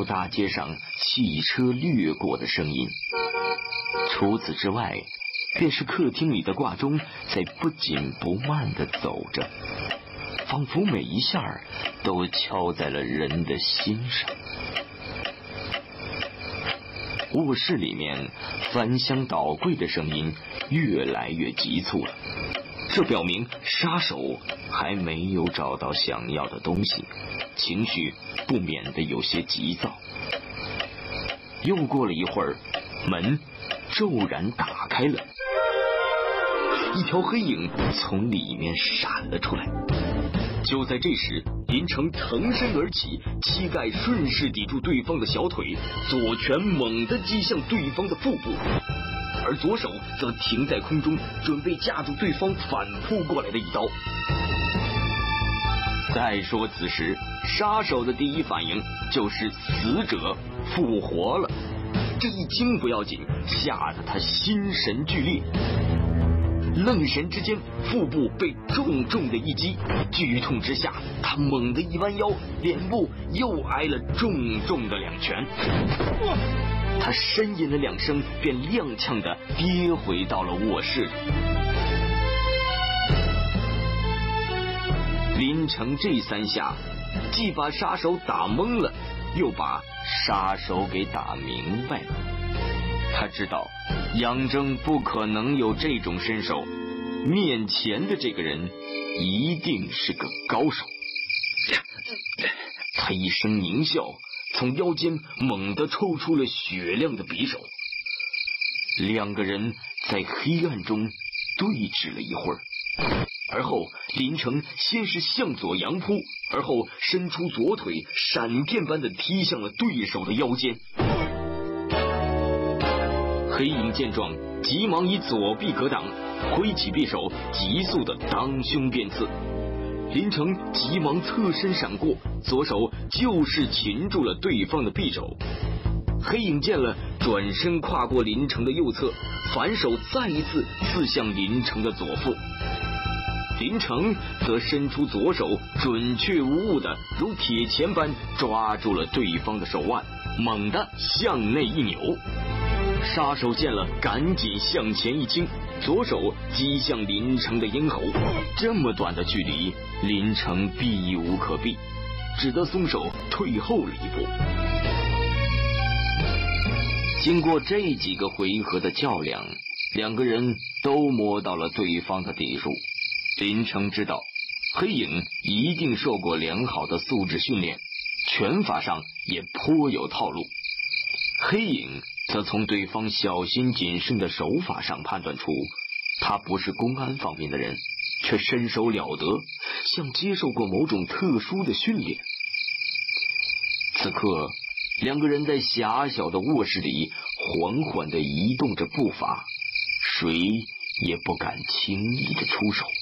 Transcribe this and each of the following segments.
有大街上汽车掠过的声音。除此之外，便是客厅里的挂钟在不紧不慢地走着，仿佛每一下都敲在了人的心上。卧室里面翻箱倒柜的声音越来越急促了，这表明杀手还没有找到想要的东西，情绪不免得有些急躁。又过了一会儿，门骤然打开了，一条黑影从里面闪了出来。就在这时，林成腾身而起，膝盖顺势抵住对方的小腿，左拳猛地击向对方的腹部，而左手则停在空中，准备架住对方反扑过来的一刀。再说此时，杀手的第一反应就是死者复活了，这一惊不要紧，吓得他心神俱裂。愣神之间，腹部被重重的一击，剧痛之下，他猛地一弯腰，脸部又挨了重重的两拳。他呻吟了两声，便踉跄地跌回到了卧室里。林成这三下，既把杀手打懵了，又把杀手给打明白了。他知道杨征不可能有这种身手，面前的这个人一定是个高手。他一声狞笑，从腰间猛地抽出了雪亮的匕首。两个人在黑暗中对峙了一会儿，而后林成先是向左扬扑，而后伸出左腿，闪电般的踢向了对手的腰间。黑影见状，急忙以左臂格挡，挥起匕首，急速的当胸便刺。林成急忙侧身闪过，左手就是擒住了对方的匕首。黑影见了，转身跨过林成的右侧，反手再一次刺向林成的左腹。林成则伸出左手，准确无误的如铁钳般抓住了对方的手腕，猛地向内一扭。杀手见了，赶紧向前一倾，左手击向林成的咽喉。这么短的距离，林成避无可避，只得松手退后了一步。经过这几个回合的较量，两个人都摸到了对方的底数。林成知道黑影一定受过良好的素质训练，拳法上也颇有套路。黑影则从对方小心谨慎的手法上判断出，他不是公安方面的人，却身手了得，像接受过某种特殊的训练。此刻，两个人在狭小的卧室里缓缓地移动着步伐，谁也不敢轻易地出手。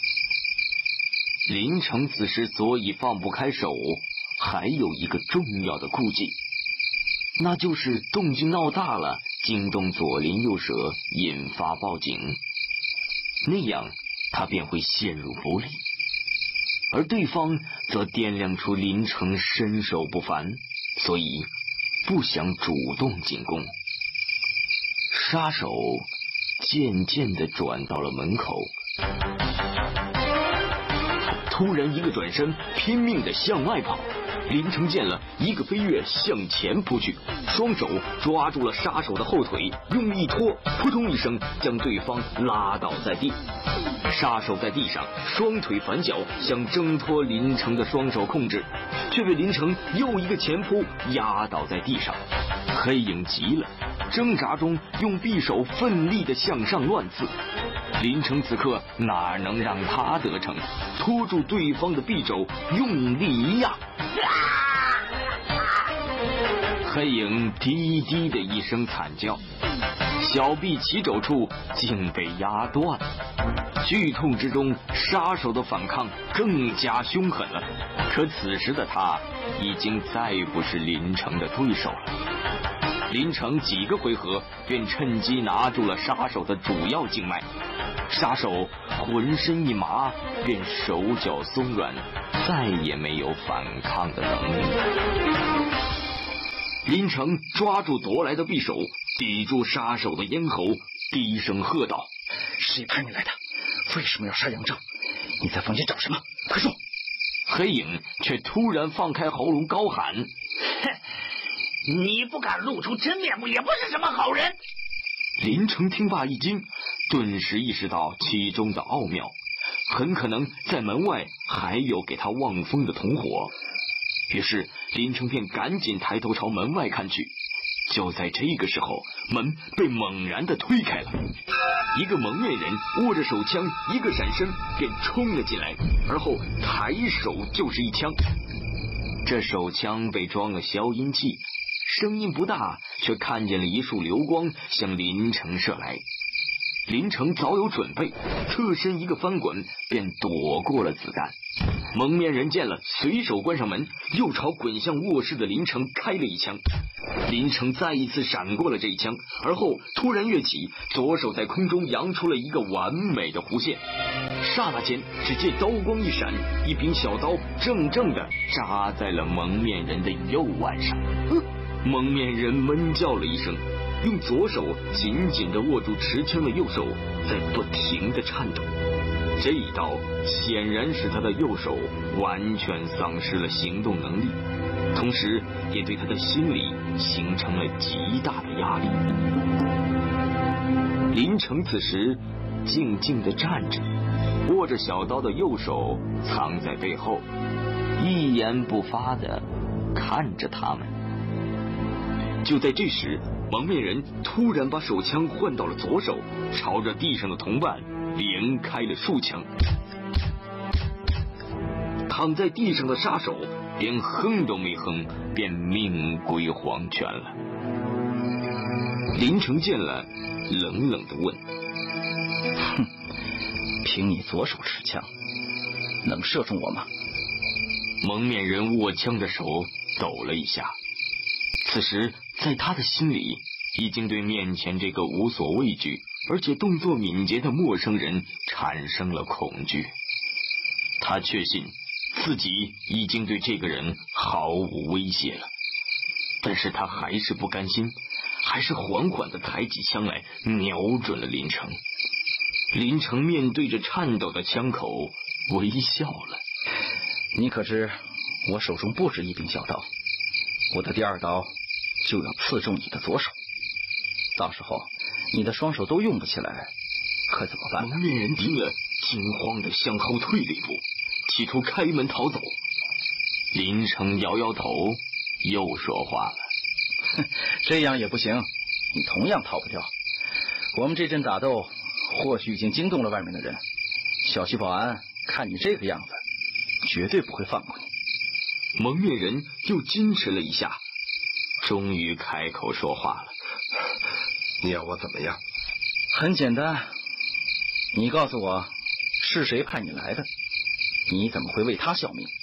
林成此时所以放不开手，还有一个重要的顾忌，那就是动静闹大了，惊动左邻右舍，引发报警，那样他便会陷入不利。而对方则掂量出林成身手不凡，所以不想主动进攻。杀手渐渐地转到了门口，突然一个转身，拼命地向外跑。林成见了，一个飞跃向前扑去，双手抓住了杀手的后腿，用力拖，扑通一声将对方拉倒在地。杀手在地上双腿反脚，想挣脱林成的双手控制，却被林成又一个前扑压倒在地上。黑影急了，挣扎中用匕首奋力地向上乱刺。林成此刻哪能让他得逞，拖住对方的匕首，用力一压，黑影低低的一声惨叫，小臂起肘处竟被压断了。剧痛之中，杀手的反抗更加凶狠了。可此时的他已经再不是林成的对手了。林成几个回合便趁机拿住了杀手的主要静脉，杀手浑身一麻，便手脚松软，再也没有反抗的能力。 林成抓住夺来的匕首，抵住杀手的咽喉，低声喝道：“ 谁派你来的？为什么要杀杨正？你在房间找什么？快说！” 黑影却突然放开喉咙高喊：“ 哼，你不敢露出真面目，也不是什么好人。” 林成听罢一惊，顿时意识到其中的奥妙，很可能在门外还有给他望风的同伙。于是林成便赶紧抬头朝门外看去。就在这个时候，门被猛然的推开了，一个蒙面人握着手枪，一个闪身便冲了进来，而后抬手就是一枪。这手枪被装了消音器，声音不大，却看见了一束流光向林成射来。林成早有准备，侧身一个翻滚，便躲过了子弹。蒙面人见了，随手关上门，又朝滚向卧室的林成开了一枪。林成再一次闪过了这一枪，而后突然跃起，左手在空中扬出了一个完美的弧线。刹那间，只见刀光一闪，一柄小刀正的扎在了蒙面人的右腕上。蒙面人闷叫了一声，用左手紧紧地握住持枪的右手，在不停地颤抖。这一刀显然使他的右手完全丧失了行动能力，同时也对他的心理形成了极大的压力。林成此时静静地站着，握着小刀的右手藏在背后，一言不发地看着他们。就在这时，蒙面人突然把手枪换到了左手，朝着地上的同伴连开了数枪。躺在地上的杀手连哼都没哼，便命归黄泉了。林成见了，冷冷地问：“ 哼，凭你左手持枪，能射中我吗？” 蒙面人握枪的手抖了一下。此时在他的心里已经对面前这个无所畏惧而且动作敏捷的陌生人产生了恐惧。他确信自己已经对这个人毫无威胁了，但是他还是不甘心，还是缓缓地抬起枪来，瞄准了林成。林成面对着颤抖的枪口微笑了：“ 你可知我手中不止一柄小刀，我的第二刀就要刺中你的左手，到时候你的双手都用不起来，可怎么办？” 蒙面人听了，惊慌地向后退了一步，企图开门逃走。林成摇摇头，又说话了：“ 这样也不行，你同样逃不掉。我们这阵打斗或许已经惊动了外面的人，小区保安看你这个样子，绝对不会放过你。” 蒙面人又矜持了一下，终于开口说话了：“ 你要我怎么样？”“ 很简单，你告诉我是谁派你来的，你怎么会为他效命？”